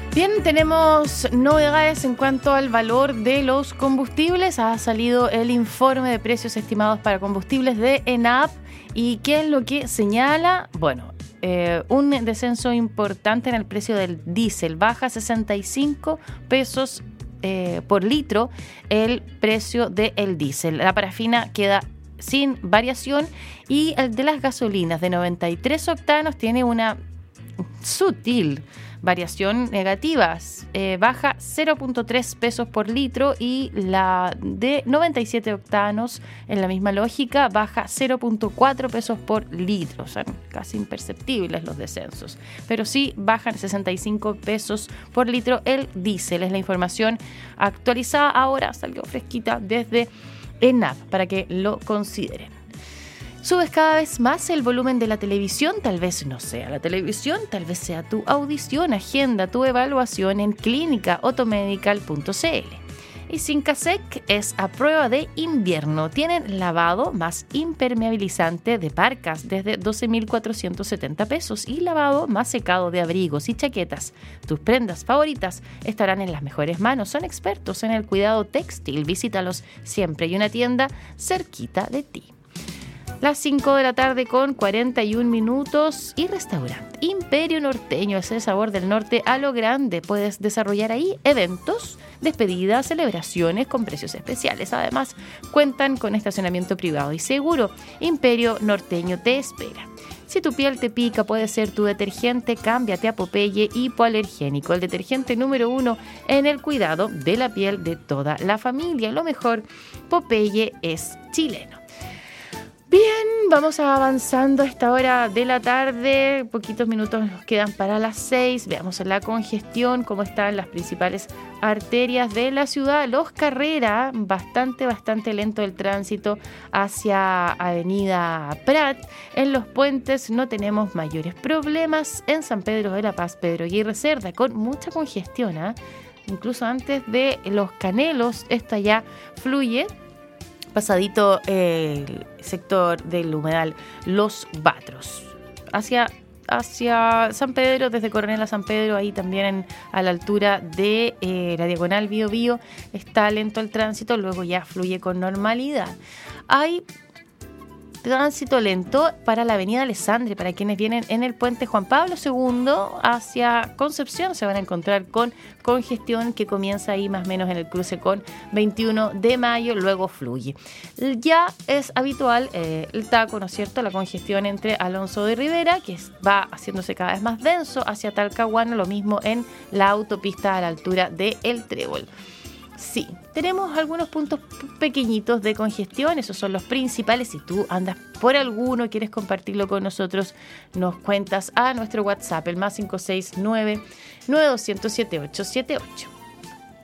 Bien, tenemos novedades en cuanto al valor de los combustibles. Ha salido el informe de precios estimados para combustibles de ENAP. ¿Y qué es lo que señala? Bueno, un descenso importante en el precio del diésel. Baja 65 pesos por litro el precio del diésel. La parafina queda sin variación y el de las gasolinas de 93 octanos tiene una sutil variación negativa, baja 0.3 pesos por litro, y la de 97 octanos en la misma lógica baja 0.4 pesos por litro. Son casi imperceptibles los descensos, pero sí bajan 65 pesos por litro el diésel. Es la información actualizada, ahora salió fresquita desde ENAP para que lo consideren. Subes cada vez más el volumen de la televisión, tal vez no sea la televisión, tal vez sea tu audición. Agenda tu evaluación en clínicaautomedical.cl. Y Sincasec es a prueba de invierno. Tienen lavado más impermeabilizante de parcas desde 12.470 pesos y lavado más secado de abrigos y chaquetas. Tus prendas favoritas estarán en las mejores manos. Son expertos en el cuidado textil. Visítalos siempre. Hay una tienda cerquita de ti. Las 5 de la tarde con 41 minutos y restaurante Imperio Norteño es el sabor del norte a lo grande. Puedes desarrollar ahí eventos, despedidas, celebraciones con precios especiales. Además, cuentan con estacionamiento privado y seguro. Imperio Norteño te espera. Si tu piel te pica, puede ser tu detergente. Cámbiate a Popeye Hipoalergénico, el detergente número 1 en el cuidado de la piel de toda la familia. Lo mejor, Popeye es chileno. Bien, vamos avanzando a esta hora de la tarde. Poquitos minutos nos quedan para las 6. Veamos la congestión, cómo están las principales arterias de la ciudad. Los Carrera, bastante lento el tránsito hacia Avenida Prat. En los puentes no tenemos mayores problemas. En San Pedro de la Paz, Pedro Aguirre Cerda, con mucha congestión, incluso antes de Los Canelos, esta ya fluye. Pasadito el sector del humedal Los Batros hacia San Pedro, desde Coronel a San Pedro, ahí también a la altura de la diagonal Bío Bío está lento el tránsito, luego ya fluye con normalidad. Hay tránsito lento para la avenida Alessandri, para quienes vienen en el puente Juan Pablo II hacia Concepción. Se van a encontrar con congestión que comienza ahí más o menos en el cruce con 21 de mayo, luego fluye. Ya es habitual el taco, ¿no es cierto?, la congestión entre Alonso de Rivera, que va haciéndose cada vez más denso hacia Talcahuano, lo mismo en la autopista a la altura de El Trébol. Sí, tenemos algunos puntos pequeñitos de congestión, esos son los principales. Si tú andas por alguno, quieres compartirlo con nosotros, nos cuentas a nuestro WhatsApp, el +569 9207 878.